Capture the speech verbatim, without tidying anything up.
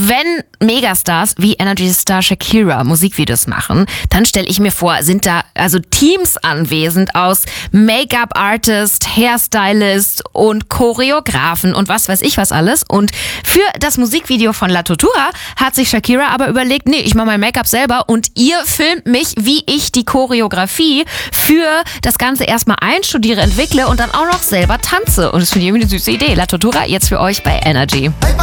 wenn Megastars wie Energy Star Shakira Musikvideos machen, dann stelle ich mir vor, sind da also Teams anwesend aus Make-up-Artist, Hairstylist und Choreografen und was weiß ich was alles. Und für das Musikvideo von La Tortura hat sich Shakira aber überlegt, nee, ich mache mein Make-up selber und ihr filmt mich, wie ich die Choreografie für das Ganze erstmal einstudiere, entwickle und dann auch noch selber tanze. Und das finde ich irgendwie eine süße Idee. La Tortura jetzt für euch bei Energy.